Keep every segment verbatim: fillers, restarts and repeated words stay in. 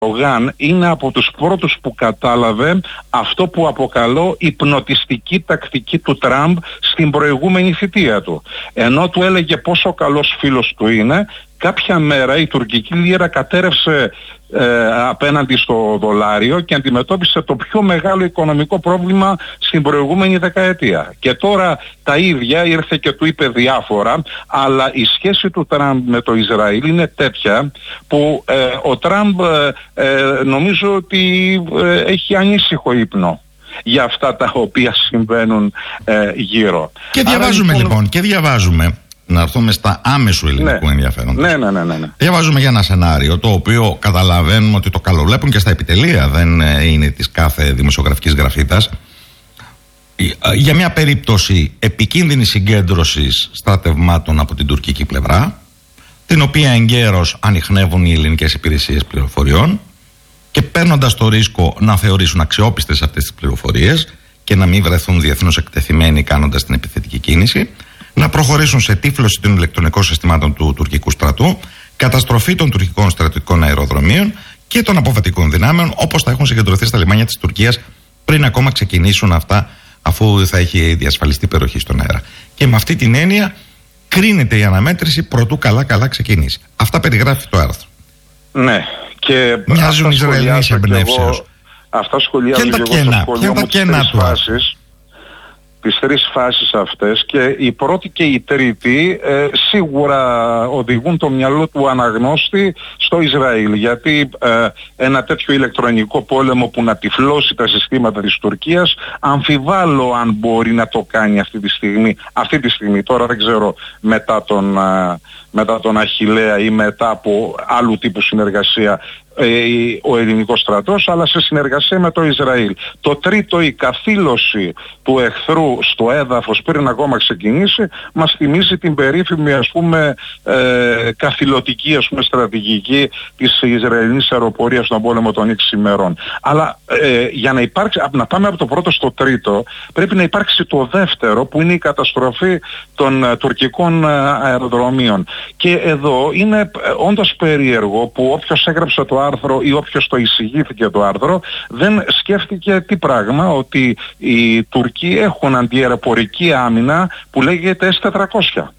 Ερντογάν είναι από τους πρώτους που κατάλαβε αυτό που αποκαλώ υπνοτιστική τακτική του Τραμπ στην προηγούμενη θητεία του. Ενώ του έλεγε πόσο καλός φίλος του είναι, κάποια μέρα η τουρκική λίρα κατέρευσε ε, απέναντι στο δολάριο και αντιμετώπισε το πιο μεγάλο οικονομικό πρόβλημα στην προηγούμενη δεκαετία. Και τώρα τα ίδια ήρθε και του είπε διάφορα, αλλά η σχέση του Τραμπ με το Ισραήλ είναι τέτοια που ε, ο Τραμπ ε, ε, νομίζω ότι ε, έχει ανήσυχο ύπνο για αυτά τα οποία συμβαίνουν ε, γύρω. Και διαβάζουμε Άρα, λοιπόν, και διαβάζουμε να έρθουμε στα άμεσου ελληνικού ναι. ενδιαφέροντος. Ναι, ναι, ναι, ναι, ναι. Διαβάζουμε για ένα σενάριο το οποίο καταλαβαίνουμε ότι το καλοβλέπουν και στα επιτελεία, δεν είναι της κάθε δημοσιογραφικής γραφίτας. Για μια περίπτωση επικίνδυνης συγκέντρωσης στρατευμάτων από την τουρκική πλευρά, την οποία εγκαίρως ανιχνεύουν οι ελληνικές υπηρεσίες πληροφοριών και παίρνοντας το ρίσκο να θεωρήσουν αξιόπιστες αυτές τις πληροφορίες και να μην βρεθούν διεθνώς εκτεθειμένοι κάνοντας την επιθετική κίνηση, να προχωρήσουν σε τύφλωση των ηλεκτρονικών συστημάτων του τουρκικού στρατού, καταστροφή των τουρκικών στρατιωτικών αεροδρομίων και των αποβατικών δυνάμεων, όπως θα έχουν συγκεντρωθεί στα λιμάνια της Τουρκίας πριν ακόμα ξεκινήσουν αυτά, αφού θα έχει διασφαλιστεί υπεροχή στον αέρα. Και με αυτή την έννοια κρίνεται η αναμέτρηση προτού καλά-καλά ξεκινήσει. Αυτά περιγράφει το άρθρο. Ναι. Και μοιάζουν Ισραηλινής εμπνεύσεως. Αυτά σχολιάζω και εγώ στο σχολείο μου τις τρεις φάσεις. Τις τρεις φάσεις αυτές, και η πρώτη και η τρίτη ε, σίγουρα οδηγούν το μυαλό του αναγνώστη στο Ισραήλ, γιατί ε, ένα τέτοιο ηλεκτρονικό πόλεμο που να τυφλώσει τα συστήματα της Τουρκίας, αμφιβάλλω αν μπορεί να το κάνει αυτή τη στιγμή, αυτή τη στιγμή τώρα δεν ξέρω μετά τον, ε, μετά τον Αχιλλέα ή μετά από άλλου τύπου συνεργασία ο ελληνικός στρατός, αλλά σε συνεργασία με το Ισραήλ. Το τρίτο, η καθήλωση του εχθρού στο έδαφος πριν ακόμα ξεκινήσει, μας θυμίζει την περίφημη, ας πούμε, ε, καθηλωτική, ας πούμε, στρατηγική της Ισραηλινής αεροπορίας στον πόλεμο των έξι ημερών. Αλλά ε, για να υπάρξει, να πάμε από το πρώτο στο τρίτο, πρέπει να υπάρξει το δεύτερο, που είναι η καταστροφή των ε, τουρκικών ε, αεροδρομίων. Και εδώ είναι ε, όντως περίεργο που όποιος έγραψε το άρθρο ή όποιος το εισηγήθηκε το άρθρο δεν σκέφτηκε τι πράγμα, ότι οι Τουρκοί έχουν αντιαεροπορική άμυνα που λέγεται ες τετρακόσια.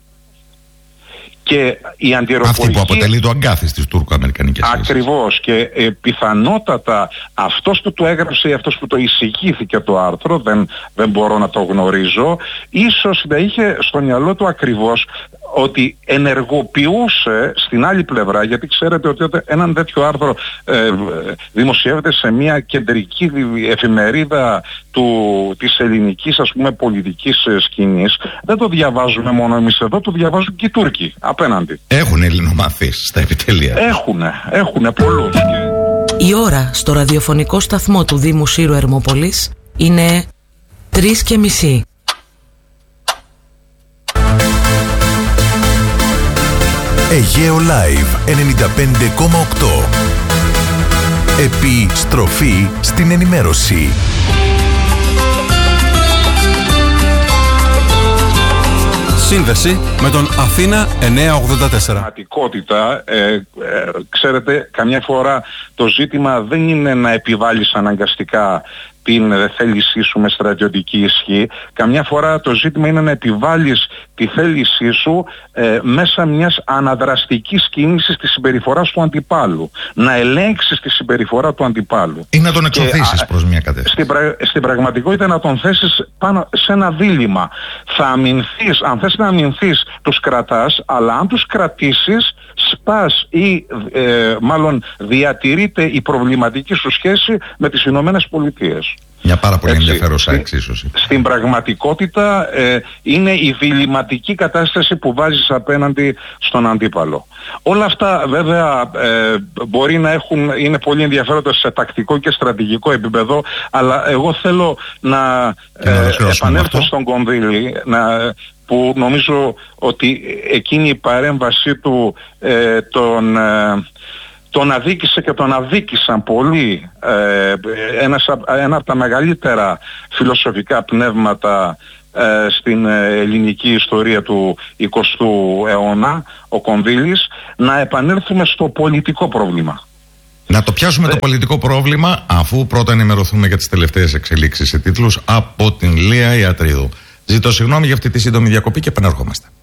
Και η αντιαεροπορική... Αυτή που αποτελεί το αγκάθι στις τουρκο-αμερικανικές σχέσεις. Ακριβώς. Και ε, πιθανότατα αυτός που το έγραψε ή αυτός που το εισηγήθηκε το άρθρο, δεν, δεν μπορώ να το γνωρίζω, ίσως να είχε στο μυαλό του ακριβώς ότι ενεργοποιούσε στην άλλη πλευρά, γιατί ξέρετε ότι έναν τέτοιο άρθρο ε, δημοσιεύεται σε μια κεντρική εφημερίδα του, της ελληνικής, ας πούμε, πολιτικής σκηνής. Δεν το διαβάζουμε μόνο εμείς εδώ, το διαβάζουν και οι Τούρκοι απέναντι. Έχουν ελληνομαθείς στα επιτελεία. Έχουνε, έχουνε πολλούς. Η ώρα στο ραδιοφωνικό σταθμό του Δήμου Σύρου Ερμόπολης είναι τρεις και μισή. Αιγαίο Live ενενήντα πέντε κόμμα οκτώ. Επιστροφή στην ενημέρωση. Σύνδεση με τον Αθήνα εννιακόσια ογδόντα τέσσερα. Πραγματικότητα, ε, ε, ξέρετε, καμιά φορά το ζήτημα δεν είναι να επιβάλλεις αναγκαστικά την θέλησή σου με στρατιωτική ισχύ. Καμιά φορά το ζήτημα είναι να επιβάλλεις τη θέλησή σου ε, μέσα μιας αναδραστικής κίνησης της συμπεριφοράς του αντιπάλου. Να ελέγξεις τη συμπεριφορά του αντιπάλου. Ή να τον εξωθήσεις προς μια κατεύθυνση. Στην, πρα, στην πραγματικότητα να τον θέσεις πάνω σε ένα δίλημμα. Θα αμυνθείς, αν θες να αμυνθείς, τους κρατάς, αλλά αν τους κρατήσεις, σπάς ή ε, μάλλον διατηρείται η προβληματική σου σχέση με τις Ηνωμένες Πολιτείες. Μια πάρα πολύ ενδιαφέρουσα εξίσωση. Στην πραγματικότητα ε, είναι η διλημματική κατάσταση που βάζεις απέναντι στον αντίπαλο. Όλα αυτά βέβαια ε, μπορεί να έχουν, είναι πολύ ενδιαφέροντα σε τακτικό και στρατηγικό επίπεδο, αλλά εγώ θέλω να, ε, να επανέλθω στον Κονδύλη, να, που νομίζω ότι εκείνη η παρέμβασή του ε, τον... Ε, τον αδίκησε και τον αδίκησαν πολύ, ε, ένας, ένα από τα μεγαλύτερα φιλοσοφικά πνεύματα ε, στην ελληνική ιστορία του εικοστού αιώνα, ο Κονδύλης, να επανέλθουμε στο πολιτικό πρόβλημα. Να το πιάσουμε το πολιτικό πρόβλημα, αφού πρώτα ενημερωθούμε για τις τελευταίες εξελίξεις σε τίτλους από την Λία Ιατρίδου. Ζητώ συγγνώμη για αυτή τη σύντομη διακοπή και επανερχόμαστε.